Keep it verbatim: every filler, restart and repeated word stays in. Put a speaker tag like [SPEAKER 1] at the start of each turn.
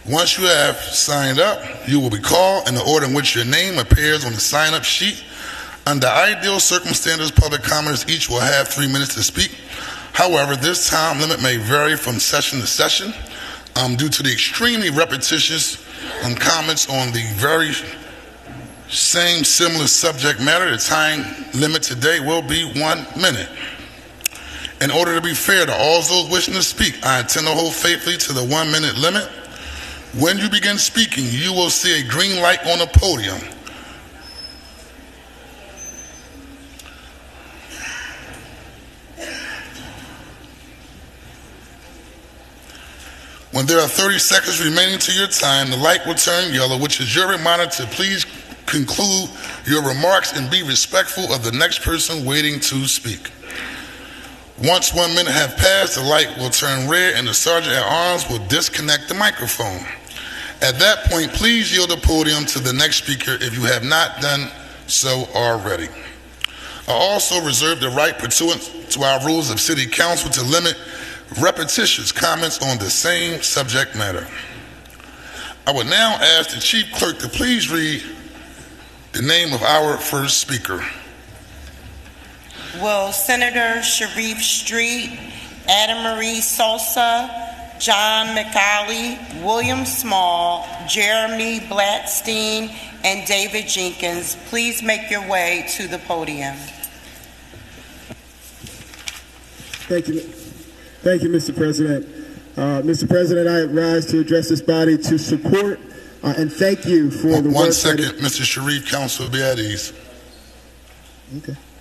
[SPEAKER 1] Once you have signed up, you will be called in the order in which your name appears on the sign-up sheet. Under ideal circumstances, public commenters each will have three minutes to speak. However, this time limit may vary from session to session um, due to the extremely repetitious um, comments on the very same similar subject matter. The time limit today will be one minute. In order to be fair to all those wishing to speak, I intend to hold faithfully to the one minute limit. When you begin speaking, you will see a green light on the podium. When there are thirty seconds remaining to your time, the light will turn yellow, which is your reminder to please conclude your remarks and be respectful of the next person waiting to speak. Once one minute has passed, the light will turn red and the sergeant at arms will disconnect the microphone. At that point, please yield the podium to the next speaker if you have not done so already. I also reserve the right pursuant to our rules of City Council to limit repetitious comments on the same subject matter. I would now ask the Chief Clerk to please read the name of our first speaker.
[SPEAKER 2] Will Senator Sharif Street, Adam Marie Sosa, John McCauley, William Small, Jeremy Blackstein, and David Jenkins please make your way to the podium?
[SPEAKER 3] Thank you. Thank you, Mister President. Uh, Mister President, I rise to address this body to support uh, and thank you for
[SPEAKER 1] one,
[SPEAKER 3] the
[SPEAKER 1] one
[SPEAKER 3] work.
[SPEAKER 1] One second, Mister Sharif, Council, be at ease.
[SPEAKER 3] Okay.